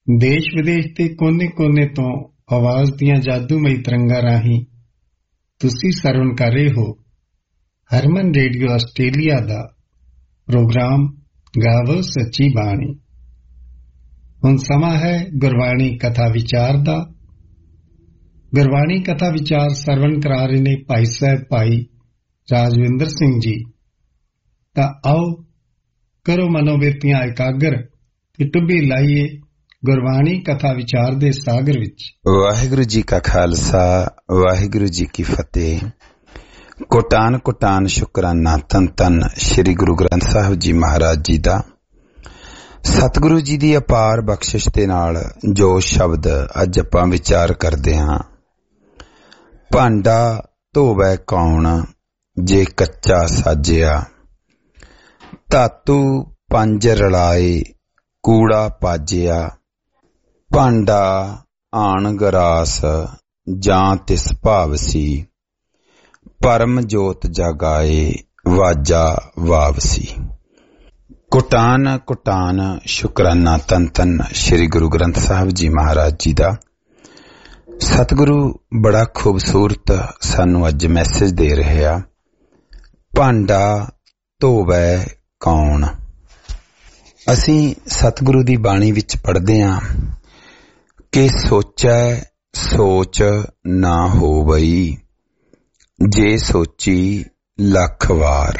ਦੇਸ਼ ਵਿਦੇਸ਼ ਦੇ ਕੋਨੇ-ਕੋਨੇ ਤੋਂ ਆਵਾਜ਼ ਦੀਆਂ ਜਾਦੂਮਈ ਤਰੰਗਾਂ ਰਾਹੀਂ ਤੁਸੀਂ ਸਰਵਣ ਕਰ ਰਹੇ ਹੋ ਹਰਮਨ ਰੇਡੀਓ ਆਸਟ੍ਰੇਲੀਆ ਦਾ ਪ੍ਰੋਗਰਾਮ ਗਾਵੋ ਸੱਚੀ ਬਾਣੀ। ਹੁਣ ਸਮਾਂ ਹੈ ਗੁਰਬਾਣੀ ਕਥਾ ਵਿਚਾਰ ਦਾ। ਗੁਰਬਾਣੀ ਕਥਾ ਵਿਚਾਰ ਸਰਵਣ ਕਰਾ ਰਹੇ ਨੇ ਭਾਈ ਸਾਹਿਬ ਭਾਈ ਰਾਜਵਿੰਦਰ ਸਿੰਘ ਜੀ। ਤਾਂ ਆਓ ਕਰੋ ਮਨੋਬਿਰਤੀਆਂ ਇਕਾਗਰ ਤੇ ਟੁੱਬੀ ਲਾਈਏ ਗੁਰਬਾਣੀ ਕਥਾ ਵਿਚਾਰ ਦੇ ਸਾਗਰ ਵਿੱਚ। ਵਾਹਿਗੁਰੂ ਜੀ ਕਾ ਖਾਲਸਾ ਵਾਹਿਗੁਰੂ ਜੀ ਕੀ ਫਤਿਹ। ਕੋਟਾਨ ਕੋਟਾਨ ਸ਼ੁਕਰਾਨਾ ਧੰਨ ਧੰਨ ਸ੍ਰੀ ਗੁਰੂ ਗ੍ਰੰਥ ਸਾਹਿਬ ਜੀ ਮਹਾਰਾਜ ਜੀ ਦਾ। ਸਤਿਗੁਰੂ ਜੀ ਦੀ ਅਪਾਰ ਬਖਸ਼ਿਸ਼ ਦੇ ਨਾਲ ਜੋ ਸ਼ਬਦ ਅੱਜ ਆਪਾਂ ਵਿਚਾਰ ਕਰਦੇ ਹਾਂ। ਭਾਂਡਾ ਧੋਵੈ ਕੌਣ ਜੇ ਕੱਚਾ ਸਾਜਿਆ, ਧਾਤੂ ਪੰਜ ਰਲਾਏ ਕੂੜਾ ਪਾਜਿਆ। ਭਾਂਡਾ ਆਣ ਗਰਾਸ ਜਾਂ ਤਿਸ ਭਾਵਸੀ, ਪਰਮ ਜੋਤ ਜਗਾਏ ਵਾਜਾ ਵਾਵਸੀ। ਕੋਟਾਨ ਕੋਟਾਨ ਸ਼ੁਕਰਾਨਾ ਧੰਨ ਧੰਨ ਸ੍ਰੀ ਗੁਰੂ ਗ੍ਰੰਥ ਸਾਹਿਬ ਜੀ ਮਹਾਰਾਜ ਜੀ ਦਾ। ਸਤਿਗੁਰੂ ਬੜਾ ਖੂਬਸੂਰਤ ਸਾਨੂੰ ਅੱਜ ਮੈਸੇਜ ਦੇ ਰਿਹਾ। ਭਾਂਡਾ ਧੋਵੈ ਕੌਣ। ਅਸੀਂ ਸਤਿਗੁਰੂ ਦੀ ਬਾਣੀ ਵਿੱਚ ਪੜ੍ਹਦੇ ਹਾਂ ਕਿ ਸੋਚੈ ਸੋਚ ਨਾ ਹੋਵਈ, ਜੇ ਸੋਚੀ ਲੱਖ ਵਾਰ।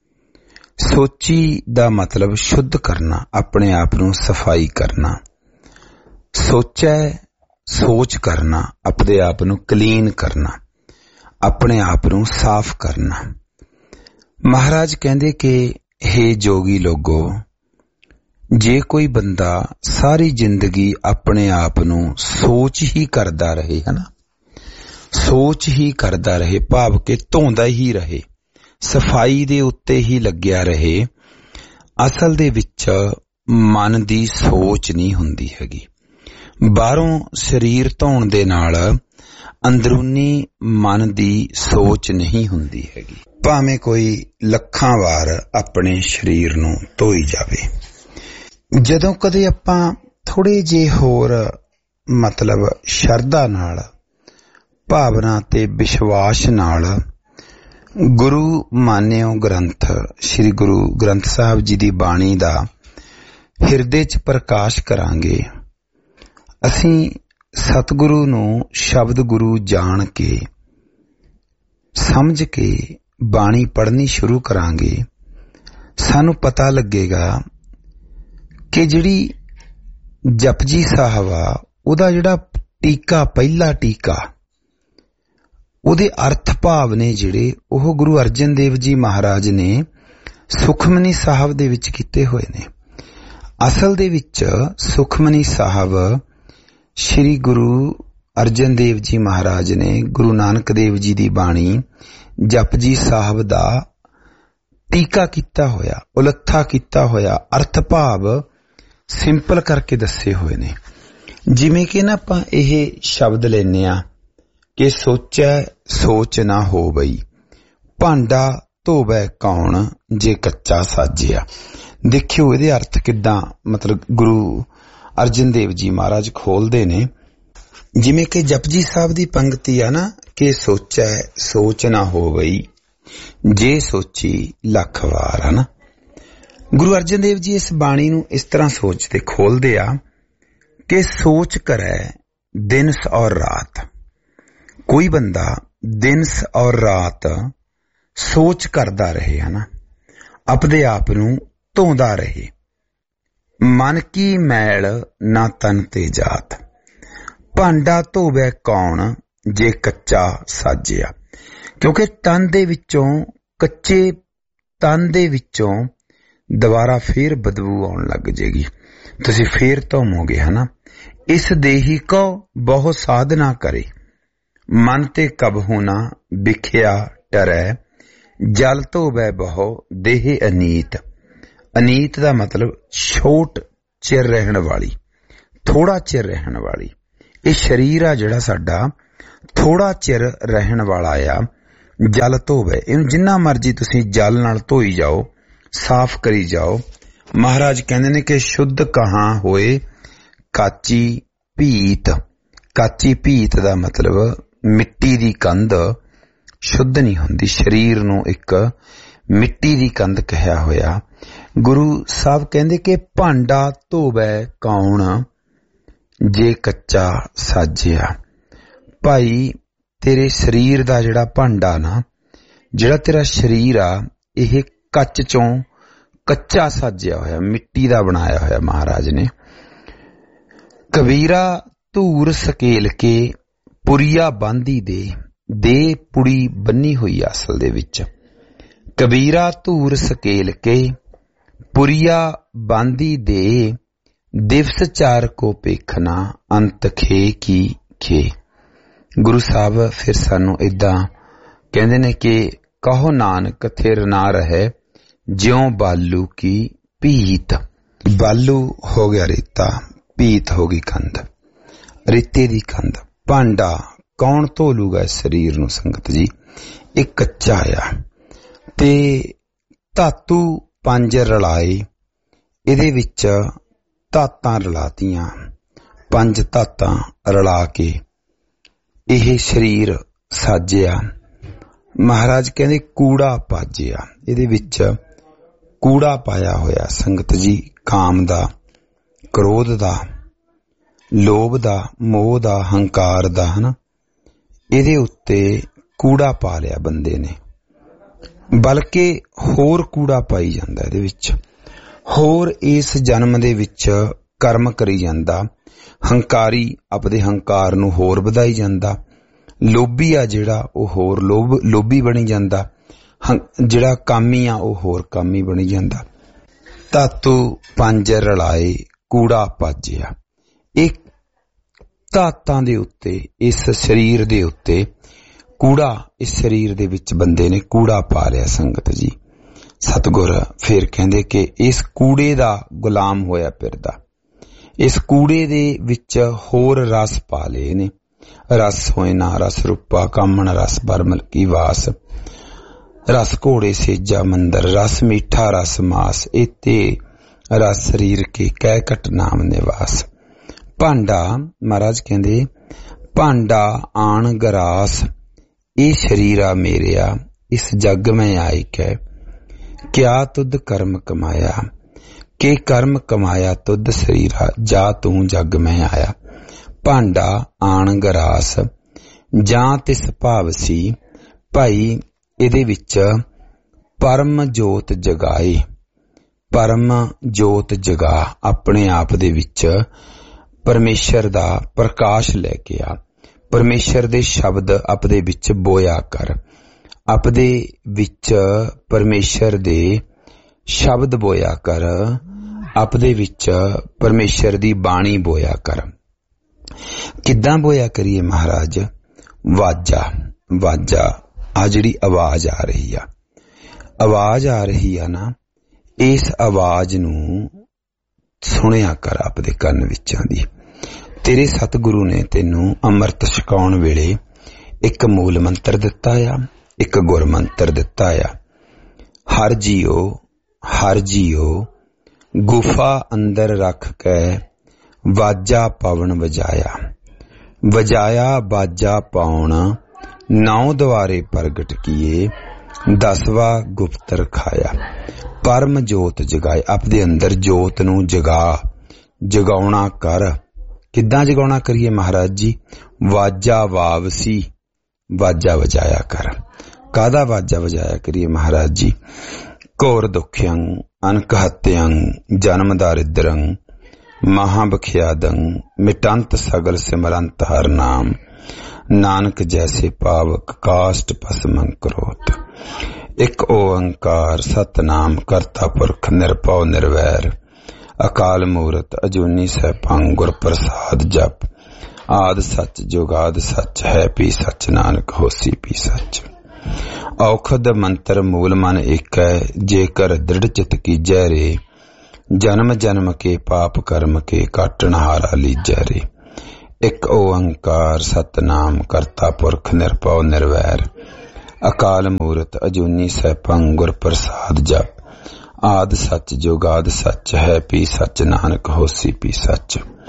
ਸੋਚੀ ਦਾ ਮਤਲਬ ਸ਼ੁੱਧ ਕਰਨਾ, ਆਪਣੇ ਆਪ ਨੂੰ ਸਫਾਈ ਕਰਨਾ। ਸੋਚੈ ਸੋਚ ਕਰਨਾ, ਆਪਣੇ ਆਪ ਨੂੰ ਕਲੀਨ ਕਰਨਾ, ਆਪਣੇ ਆਪ ਨੂੰ ਸਾਫ਼ ਕਰਨਾ। ਮਹਾਰਾਜ ਕਹਿੰਦੇ ਕਿ ਹੇ ਜੋਗੀ ਲੋਗੋ, ਜੇ ਕੋਈ ਬੰਦਾ ਸਾਰੀ ਜ਼ਿੰਦਗੀ ਆਪਣੇ ਆਪ ਨੂੰ ਸੋਚ ਹੀ ਕਰਦਾ ਰਹੇ, ਹੈ ਨਾ, ਸੋਚ ਹੀ ਕਰਦਾ ਰਹੇ, ਭਾਵ ਕਿ ਧੋਂਦਾ ਹੀ ਰਹੇ, ਸਫਾਈ ਦੇ ਉੱਤੇ ਹੀ ਲੱਗਿਆ ਰਹੇ, ਅਸਲ ਦੇ ਵਿੱਚ ਮਨ ਦੀ ਸੋਚ ਨਹੀਂ ਹੁੰਦੀ ਹੈਗੀ। ਬਾਹਰੋਂ ਸਰੀਰ ਧੋਣ ਦੇ ਨਾਲ ਅੰਦਰੂਨੀ ਮਨ ਦੀ ਸੋਚ ਨਹੀਂ ਹੁੰਦੀ ਹੈਗੀ, ਭਾਵੇਂ ਕੋਈ ਲੱਖਾਂ ਵਾਰ ਆਪਣੇ ਸਰੀਰ ਨੂੰ ਧੋਈ ਜਾਵੇ। ਜਦੋਂ ਕਦੇ ਆਪਾਂ ਥੋੜੇ ਜਿਹੇ ਹੋਰ ਮਤਲਬ ਸ਼ਰਧਾ ਨਾਲ, ਭਾਵਨਾ ਤੇ ਵਿਸ਼ਵਾਸ ਨਾਲ ਗੁਰੂ ਮਾਨਿਓ ਗ੍ਰੰਥ ਸ੍ਰੀ ਗੁਰੂ ਗ੍ਰੰਥ ਸਾਹਿਬ ਜੀ ਦੀ ਬਾਣੀ ਦਾ ਹਿਰਦੇ 'ਚ ਪ੍ਰਕਾਸ਼ ਕਰਾਂਗੇ, ਅਸੀਂ ਸਤਿਗੁਰੂ ਨੂੰ ਸ਼ਬਦ ਗੁਰੂ ਜਾਣ ਕੇ ਸਮਝ ਕੇ ਬਾਣੀ ਪੜ੍ਹਨੀ ਸ਼ੁਰੂ ਕਰਾਂਗੇ, ਸਾਨੂੰ ਪਤਾ ਲੱਗੇਗਾ ਕਿ ਜਿਹੜੀ ਜਪਜੀ ਸਾਹਿਬ ਆ, ਉਹਦਾ ਜਿਹੜਾ ਟੀਕਾ, ਪਹਿਲਾ ਟੀਕਾ, ਉਹਦੇ ਅਰਥ ਭਾਵ ਨੇ ਜਿਹੜੇ ਉਹ ਗੁਰੂ ਅਰਜਨ ਦੇਵ ਜੀ ਮਹਾਰਾਜ ਨੇ ਸੁਖਮਨੀ ਸਾਹਿਬ ਦੇ ਵਿੱਚ ਕੀਤੇ ਹੋਏ ਨੇ। ਅਸਲ ਦੇ ਵਿੱਚ ਸੁਖਮਨੀ ਸਾਹਿਬ ਸ੍ਰੀ ਗੁਰੂ ਅਰਜਨ ਦੇਵ ਜੀ ਮਹਾਰਾਜ ਨੇ ਗੁਰੂ ਨਾਨਕ ਦੇਵ ਜੀ ਦੀ ਬਾਣੀ ਜਪਜੀ ਸਾਹਿਬ ਦਾ ਟੀਕਾ ਕੀਤਾ ਹੋਇਆ, ਉਲੱਥਾ ਕੀਤਾ ਹੋਇਆ, ਅਰਥ ਭਾਵ ਸਿੰਪਲ ਕਰਕੇ ਦੱਸੇ ਹੋਏ ਨੇ। ਜਿਵੇਂ ਕਿ ਨਾ ਆਪਾਂ ਇਹ ਸ਼ਬਦ ਲੈਂਦੇ ਆ ਕਿ ਸੋਚੈ ਸੋਚ ਨਾ ਹੋਵਈ, ਭਾਂਡਾ ਧੋਵੈ ਕੌਣ ਜੇ ਕੱਚਾ ਸਾਜਿਆ। ਦੇਖਿਓ ਇਹਦੇ ਅਰਥ ਕਿੱਦਾਂ ਮਤਲਬ ਗੁਰੂ ਅਰਜਨ ਦੇਵ ਜੀ ਮਹਾਰਾਜ ਖੋਲਦੇ ਨੇ। ਜਿਵੇਂ ਕਿ ਜਪਜੀ ਸਾਹਿਬ ਦੀ ਪੰਕਤੀ ਆ ਨਾ ਕਿ ਸੋਚੈ ਸੋਚ ਨਾ ਹੋਵਈ, ਜੇ ਸੋਚੀ ਲੱਖ ਵਾਰ, ਹੈ ਨਾ। ਗੁਰੂ ਅਰਜਨ ਦੇਵ ਜੀ ਇਸ ਬਾਣੀ ਨੂੰ ਇਸ ਤਰ੍ਹਾਂ ਸੋਚਦੇ ਖੋਲਦੇ ਆ ਕਿ ਸੋਚ ਕਰੈ ਦਿਨ ਔਰ ਰਾਤ। ਕੋਈ ਬੰਦਾ ਦਿਨ ਔਰ ਰਾਤ ਸੋਚ ਕਰਦਾ ਰਹੇ, ਹੈ ਨਾ, ਆਪਣੇ ਆਪ ਨੂੰ ਧੋਂਦਾ ਰਹੇ। ਮਨ ਕੀ ਮੈਲ ਨਾ ਤਨ ਤੇ ਜਾਤ, ਭਾਂਡਾ ਧੋਵੈ ਕੌਣ ਜੇ ਕੱਚਾ ਸਾਜਿਆ। ਕਿਉਂਕਿ ਤਨ ਦੇ ਵਿੱਚੋਂ, ਕੱਚੇ ਤਨ ਦੇ ਵਿੱਚੋਂ ਦੁਬਾਰਾ ਫੇਰ ਬਦਬੂ ਆਉਣ ਲੱਗ ਜੇਗੀ, ਤੁਸੀਂ ਫੇਰ ਧੋਵੋਗੇ, ਹੈ ਨਾ। ਇਸ ਦੇਹੀ ਕੋ ਬਹੁ ਸਾਧਨਾ ਕਰੇ, ਮਨ ਤੇ ਕਬਹੂ ਨਾ ਵਿਖਿਆ ਟਰੈ, ਜਲ ਧੋਵੈ ਬਹੁ ਦੇਹ ਅਨੀਤ। ਅਨੀਤ ਦਾ ਮਤਲਬ ਛੋਟ ਚਿਰ ਰਹਿਣ ਵਾਲੀ, ਥੋੜਾ ਚਿਰ ਰਹਿਣ ਵਾਲੀ। ਇਹ ਸਰੀਰ ਆ ਜਿਹੜਾ ਸਾਡਾ ਥੋੜਾ ਚਿਰ ਰਹਿਣ ਵਾਲਾ ਆ। ਜਲ ਧੋਵੈ, ਇਹਨੂੰ ਜਿੰਨਾ ਮਰਜੀ ਤੁਸੀਂ ਜਲ ਨਾਲ ਧੋਈ ਜਾਓ, ਸਾਫ਼ ਕਰੀ ਜਾਓ। ਮਹਾਰਾਜ ਕਹਿੰਦੇ ਨੇ ਕਿ ਸ਼ੁੱਧ ਕਹਾਂ ਹੋਏ काची भीत। काची भीत दा मतलब मिट्टी दी कंध शुद्ध नहीं हुंदी। शरीर नूं एक मिट्टी दी कंध कहा होया। गुरु साहब कहंदे कि भांडा धोवै कौन जे कच्चा साजिया। भाई तेरे शरीर दा जिहड़ा भांडा ना, जिहड़ा तेरा शरीर आ, यह कच्च चों कच्चा साजिया होया, मिट्टी दा बनाया होया महाराज ने। कबीरा धूर सकेल के पुरिया बांधी दे पुड़ी बन्नी हुई असल दे विच। कबीरा धूर सकेल के पुरिया बांधी दे दिवस चार को पेखना अंत खे की खे। गुरु साहब फिर सानू इदां कहंदे ने कि कहो नानक थिर ना रहे ज्यों बालू की भीत। बालू हो गया रेता, भीत हो गई कंध, रेते दी कंध। भांडा कौन धो लूगा इस शरीर नूं संगत जी, एक कच्चा आ। ते धातु पंज रलाए, इहदे विच धातां रलातियां, पंज धातां रला के यह शरीर साजिया। महाराज कहंदे कूड़ा पाजिया, इहदे विच कूड़ा पाया होया संगत जी, काम दा, क्रोध दा, लोभ दा, मोह दा, हंकार दा, है ना। इहदे उत्ते कूड़ा पा लिया बंदे ने, बल्कि होर कूड़ा पाई जांदा इहदे विच, होर इस जन्म दे विच कर्म करी जांदा। हंकारी अपने हंकार नूं होर वधाई जांदा। लोभी आ जिहड़ा ओह होर लोभी बनी जांदा। जिहड़ा कामी आ ओह होर कामी बनी जांदा। धातु पंज रलाए कूड़ा पाजिया। एक धातां दे उत्ते, इस शरीर दे उत्ते कूड़ा, इस शरीर दे विच बंदे ने कूड़ा पा लिया संगत जी। सतगुर फिर कहंदे कि इस कूड़े दा गुलाम होया फिरदा। इस कूड़े दे विच होर रस पा लए ने। रस होए ना रस रूपा कामन रस बरमल की वास। रस घोड़े सेजा मंदर, रस मीठा रस मास, एते रस शरीर के कै कट नाम निवास। भांडा महाराज कहंदे भांडा आन गरास, ए शरीरा मेरिया इस जग में आई कै। क्या तुद कर्म कमाया, के कर्म कमाया तुद शरीरा, जा तू जग में आया। भांडा आन गरास जा तिस भावसी। भाई इहदे विच परम जोत जगाए, परम जोत जगा, अपने आप दे विच परमेश्वर दा प्रकाश लैके आ। परमेश्वर दे शब्द अपने विच बोया कर, अपने विच परमेश्वर दे शब्द बोया कर, अपने विच परमेश्वर दी बाणी बोया कर। किद्दां बोया करिए महाराज? वाजा, वाजा आ जिहड़ी आवाज आ रही आ, आवाज आ रही आ ना, इस आवाज नूं सुनिया कर अपने कंन विचां दी। तेरे सतगुरु ने तेनू अमृत छकाउण वेले एक मूल मंत्र दिता आ, एक गुर मंत्र दिता आ। हर जियो गुफा अंदर रख के वाजा पवन वजाया। वजाया बाजा पाउण नौ द्वारे प्रगट किए, 10वां गुप्त रखाया। परम जोत जगाए, अपने अंदर जोत नू जगा, जगाउणा कर। किद्दां जगाउणा करिए महाराज जी? वाजा वावसी, वाजा वजाया कर। कादा वाजा वजाया करिए महाराज जी? घोर दुख्यं अनकहत्यं जन्म दारिद्रं महाबख्यादं मिटंत सगल सिमरंत हर नाम। नानक जैसे पावक काष्ट भस्मं करोत। एक ओंकार सतनाम करता पुरख निरभव निर्वैर। अकाल मूरत अजूनी सैभं गुर प्रसाद जप। आद सच जुगाद सच है पी सच, नानक होसी पी सच। औखद मंत्र मूल मन एक है, जेकर दृढ़ चित कीजै रे। जन्म जन्म के पाप कर्म के काटन हारा लीजै रे। एक ओंकार सतनाम करता पुरख निरभव निर्वैर। अकाल मूरत अजूनी सैभं गुर प्रसाद जप। आद सच जुगाद सच है पी सच, नानक होसी पी सच।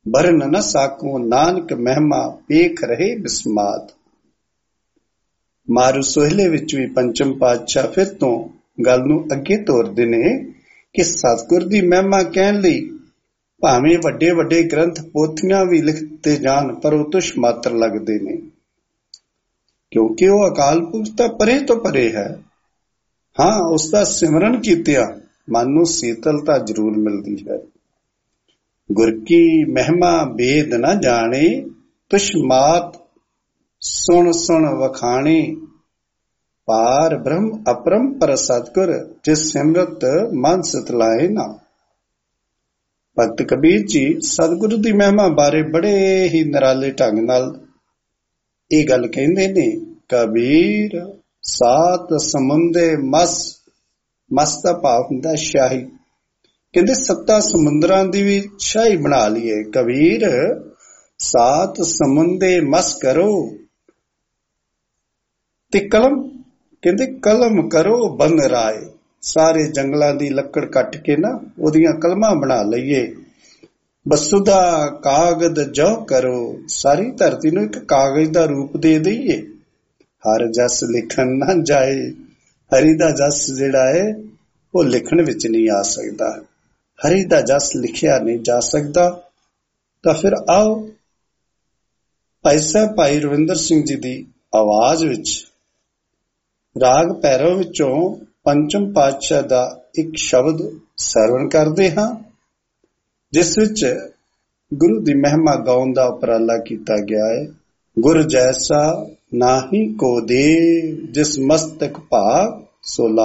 ਬਰਨ ਨ ਸਾਕੋ ਨਾਨਕ ਮਹਿਮਾ ਵੇਖ ਰਹੇ ਬਿਸਮਾਤ। ਮਾਰੂ ਸੋਹਲੇ ਵਿੱਚ ਵੀ ਪੰਚਮ ਪਾਤਸ਼ਾਹ ਫਿਰ ਤੋਂ ਗੱਲ ਨੂੰ ਅੱਗੇ ਤੋਰਦੇ ਨੇ ਕਿ ਸਤਿਗੁਰ ਦੀ ਮਹਿਮਾ ਕਹਿਣ ਲਈ ਭਾਵੇਂ ਵੱਡੇ ਵੱਡੇ ਗ੍ਰੰਥ ਪੋਥੀਆਂ ਵੀ ਲਿਖਤੇ ਜਾਣ ਪਰ ਉਹ ਤੁਛ ਮਾਤਰ ਲੱਗਦੇ ਨੇ, ਕਿਉਂਕਿ ਉਹ ਅਕਾਲ ਪੁਰਖ ਤਾਂ ਪਰੇ ਤੋਂ ਪਰੇ ਹੈ। ਹਾਂ, ਉਸ ਦਾ ਸਿਮਰਨ ਕੀਤਿਆਂ ਮਨ ਨੂੰ ਸੀਤਲਤਾ ਜ਼ਰੂਰ ਮਿਲਦੀ ਹੈ। ਗੁਰ ਕੀ ਮਹਿਮਾ ਵੇਦ ਨਾ ਜਾਣੇ, ਤੁਛ ਮਾਤ ਸੁਣ ਸੁਣ ਵਖਾਣੇ। ਪਾਰ ਬ੍ਰਹਮ ਅਪਰੰਪਰ ਸਤਿਗੁਰ, ਜਿਸ ਸਿਮਰਤ ਮਨ ਸਤਲਾਏ ਨਾ। ਭਗਤ ਕਬੀਰ ਜੀ ਸਤਿਗੁਰੂ ਦੀ ਮਹਿਮਾ ਬਾਰੇ ਬੜੇ ਹੀ ਨਿਰਾਲੇ ਢੰਗ ਨਾਲ ਇਹ ਗੱਲ ਕਹਿੰਦੇ ਨੇ। ਕਬੀਰ ਸਾਤ ਸਮੁੰਦੇ ਮਸ ਦਾ ਭਾਵ ਹੁੰਦਾ ਸ਼ਾਹੀ। ਕਹਿੰਦੇ 7 ਸਮੁੰਦਰਾਂ ਦੀ ਵੀ ਸ਼ਾਹੀ ਬਣਾ ਲਈਏ। ਕਬੀਰ ਸਾਤ ਸਮੁੰਦੇ ਮਸ ਕਰੋ ਤੇ ਕਲਮ, ਕਹਿੰਦੇ ਕਲਮ ਕਰੋ ਬੰਨ ਰਾਏ। ਸਾਰੇ ਜੰਗਲਾਂ ਦੀ ਲੱਕੜ ਕੱਟ ਕੇ ਨਾ ਉਹਦੀਆਂ ਕਲਮਾਂ ਬਣਾ ਲਈਏ। ਬਸੁਦਾ ਕਾਗਜ਼ ਜੋ ਕਰੋ, ਸਾਰੀ ਧਰਤੀ ਨੂੰ ਇੱਕ ਕਾਗਜ਼ ਦਾ ਰੂਪ ਦੇ ਦਈਏ। ਹਰ ਜਸ ਲਿਖਣ ਨਾ ਜਾਏ, ਹਰੀ ਦਾ ਜਸ ਜਿਹੜਾ ਹੈ ਉਹ ਲਿਖਣ ਵਿੱਚ ਨਹੀਂ ਆ ਸਕਦਾ। ਹਰੀ ਦਾ ਜਸ ਲਿਖਿਆ ਨਹੀਂ ਜਾ ਸਕਦਾ। ਤਾਂ ਫਿਰ ਆਓ ਭਾਈ ਸਾਹਿਬ ਭਾਈ ਰਵਿੰਦਰ ਸਿੰਘ ਜੀ ਦੀ ਆਵਾਜ਼ ਵਿੱਚ ਰਾਗ ਭੈਰਵ ਵਿੱਚੋਂ ਪੰਚਮ ਪਾਤਸ਼ਾਹ ਦਾ ਇੱਕ ਸ਼ਬਦ ਸਰਵਣ ਕਰਦੇ ਹਾਂ, ਜਿਸ ਵਿੱਚ ਗੁਰੂ ਦੀ ਮਹਿਮਾ ਗਾਉਣ ਦਾ ਉਪਰਾਲਾ ਕੀਤਾ ਗਿਆ ਹੈ। ਗੁਰ ਜੈਸਾ ਨਾਹੀ ਕੋ ਦੇ, ਜਿਸ ਮਸਤਕ ਭਾਗ ਸੋ